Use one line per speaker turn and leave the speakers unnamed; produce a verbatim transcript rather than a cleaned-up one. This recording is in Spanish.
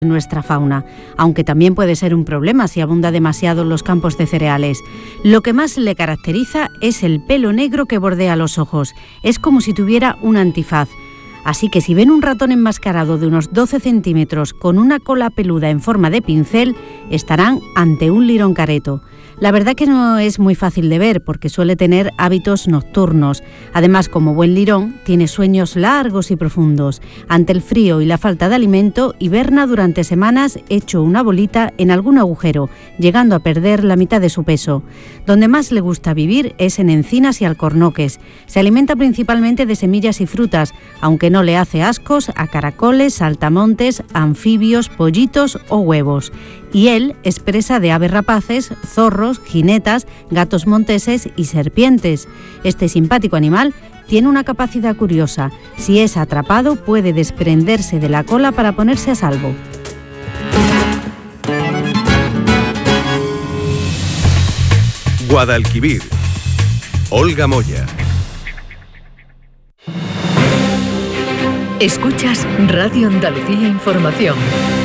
nuestra fauna, aunque también puede ser un problema si abunda demasiado en los campos de cereales. Lo que más le caracteriza es el pelo negro que bordea los ojos. Es como si tuviera un antifaz. Así que si ven un ratón enmascarado de unos doce centímetros con una cola peluda en forma de pincel, estarán ante un lirón careto. La verdad que no es muy fácil de ver porque suele tener hábitos nocturnos. Además, como buen lirón, tiene sueños largos y profundos. Ante el frío y la falta de alimento, hiberna durante semanas hecho una bolita en algún agujero, llegando a perder la mitad de su peso. Donde más le gusta vivir es en encinas y alcornoques. Se alimenta principalmente de semillas y frutas, aunque no le hace ascos a caracoles, saltamontes, anfibios, pollitos o huevos. Y él es presa de aves rapaces, zorros, jinetas, gatos monteses y serpientes. Este simpático animal tiene una capacidad curiosa. Si es atrapado, puede desprenderse de la cola para ponerse a salvo.
Guadalquivir. Olga Moya.
Escuchas Radio Andalucía Información.